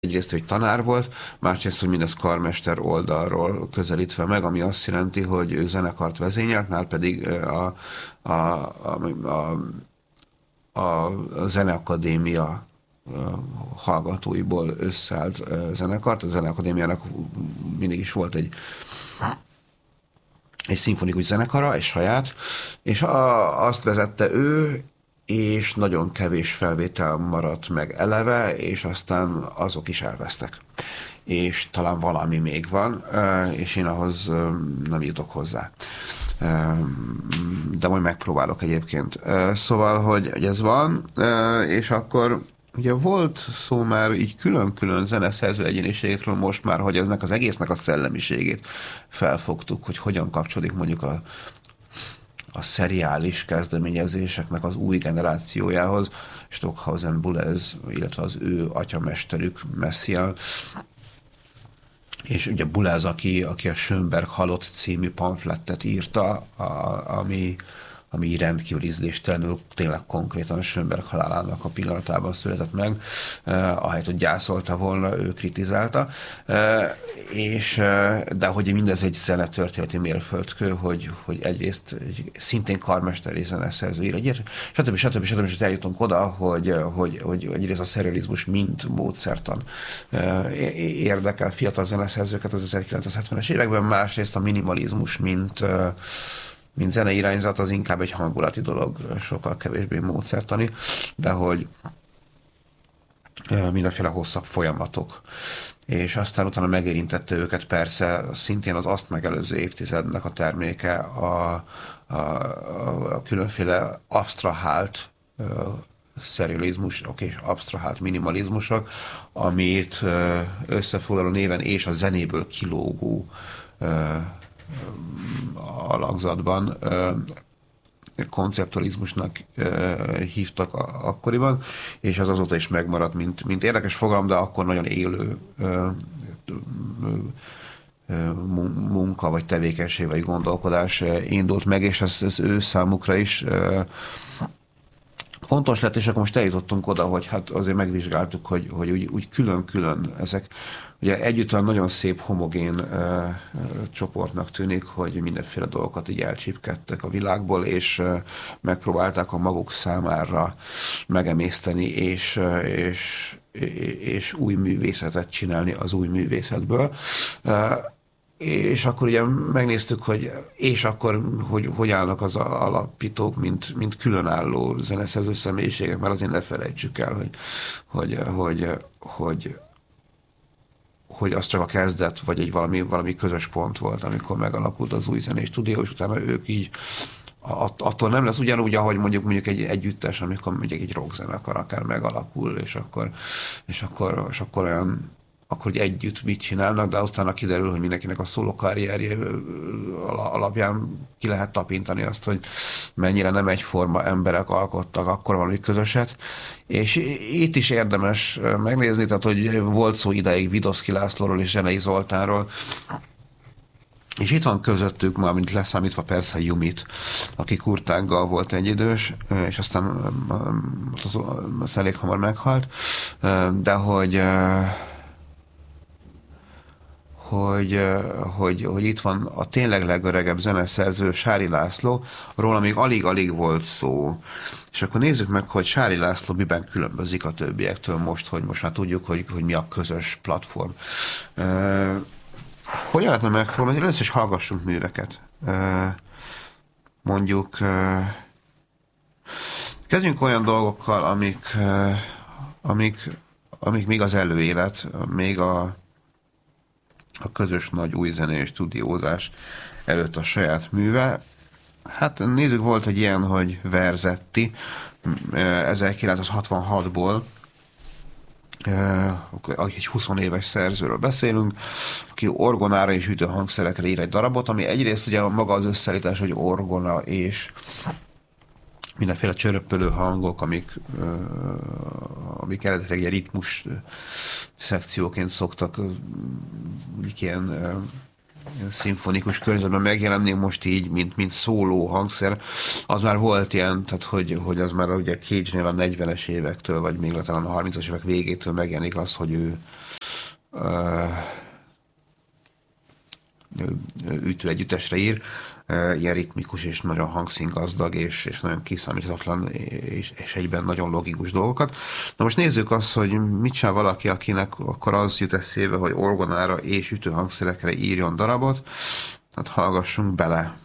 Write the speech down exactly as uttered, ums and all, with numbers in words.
egyrészt, hogy tanár volt, másrészt, hogy mindez karmester oldalról közelítve meg, ami azt jelenti, hogy ő zenekart vezényelt, már pedig a, a, a, a, a, a Zeneakadémia hallgatóiból összeállt zenekart. A Zeneakadémiának mindig is volt egy egy szimfonikus zenekara, egy saját, és a, azt vezette ő, és nagyon kevés felvétel maradt meg eleve, és aztán azok is elvesztek. És talán valami még van, és én ahhoz nem jutok hozzá. De majd megpróbálok egyébként. Szóval, hogy, hogy ez van, és akkor ugye volt szó már így külön-külön zeneszerző egyéniségekről most már, hogy eznek az egésznek a szellemiségét felfogtuk, hogy hogyan kapcsolódik mondjuk a, a szeriális kezdeményezéseknek az új generációjához, Stockhausen, Boulez, illetve az ő atyamesterük Messiaen, és ugye Boulez, aki, aki a Schönberg halott című pamflettet írta, a, ami ami rendkívül ízléstelenül, tényleg konkrétan Schönberg halálának a pillanatában született meg, eh, ahelyett, hogy gyászolta volna, ő kritizálta, eh, és, eh, de hogy mindez egy zenetörténeti mérföldkő, hogy, hogy egyrészt egy szintén karmesteri zeneszerző ír egyért, stb. stb. stb. És eljutunk oda, hogy, hogy, hogy egyrészt a szerrealizmus mint módszertan eh, érdekel fiatal zeneszerzőket az ezerkilencszázhetvenes években, másrészt a minimalizmus mint eh, mint zenei irányzat, az inkább egy hangulati dolog, sokkal kevésbé módszertani, de hogy mindenféle hosszabb folyamatok. És aztán utána megérintette őket persze szintén az azt megelőző évtizednek a terméke, a, a, a különféle absztrahált szerializmusok és absztrahált minimalizmusok, amit összefoglaló néven és a zenéből kilógó alakzatban konceptualizmusnak hívtak akkoriban, és az azóta is megmaradt, mint, mint érdekes fogalom, de akkor nagyon élő munka, vagy tevékenység, vagy gondolkodás indult meg, és ez, ez ő számukra is fontos lett, és akkor most eljutottunk oda, hogy hát azért megvizsgáltuk, hogy, hogy úgy, úgy külön-külön ezek, ugye együtt olyan nagyon szép homogén uh, csoportnak tűnik, hogy mindenféle dolgokat így elcsípkedtek a világból, és uh, megpróbálták a maguk számára megemészteni, és, uh, és, és új művészetet csinálni az új művészetből. Uh, És akkor ugye megnéztük, hogy és akkor hogy, hogy állnak az alapítók, mint, mint különálló zeneszerző személyiségek, mert azért ne felejtsük el, hogy, hogy, hogy, hogy, hogy az csak a kezdet, vagy egy valami, valami közös pont volt, amikor megalakult az új zenés stúdió, és utána ők így attól nem lesz ugyanúgy, ahogy mondjuk mondjuk egy együttes, amikor mondjuk egy rockzenekar akár megalakul, és akkor, és akkor, és akkor olyan akkor hogy együtt mit csinálnak, de aztán kiderül, hogy mindenkinek a szóló karrierje alapján ki lehet tapintani azt, hogy mennyire nem egyforma emberek alkottak akkor valami közöset. És itt is érdemes megnézni, tehát hogy volt szó ideig Vidoszky Lászlóról és Zsenei Zoltánról, és itt van közöttük, már mint leszámítva persze Jumit, aki Kurtággal volt egyidős, és aztán az, az elég hamar meghalt, de hogy Hogy, hogy, hogy itt van a tényleg legöregebb zeneszerző, Sári László, róla még alig-alig volt szó. És akkor nézzük meg, hogy Sári László miben különbözik a többiektől most, hogy most már tudjuk, hogy, hogy mi a közös platform. Uh, hogy lehetne megfogalmazni? Először is hallgassunk műveket. Uh, mondjuk uh, kezdjünk olyan dolgokkal, amik, uh, amik, amik még az előélet, még a a közös nagy új zenei stúdiózás előtt a saját műve. Hát nézzük, volt egy ilyen, hogy Verzetti ezerkilencszázhatvanhatból, egy húsz éves szerzőről beszélünk, aki orgonára és ütőhangszerekre ír egy darabot, ami egyrészt ugye maga az összeállítás, hogy orgona és mindenféle csöröppölő hangok, amik, amik eredetileg ilyen ritmus szekcióként szoktak ilyen, ilyen szimfonikus környezetben megjelenni, most így, mint, mint szóló hangszer, az már volt ilyen, tehát hogy, hogy az már ugye Cage-nél a negyvenes évektől, vagy még talán a harmincas évek végétől megjelenik az, hogy ő ütő együttesre ír, ilyen ritmikus és nagyon hangszíngazdag és, és nagyon kiszámíthatatlan és, és egyben nagyon logikus dolgokat. Na most nézzük azt, hogy mit csinál valaki, akinek akkor az jut eszébe, hogy orgonára és ütőhangszerekre írjon darabot. Hát hallgassunk bele.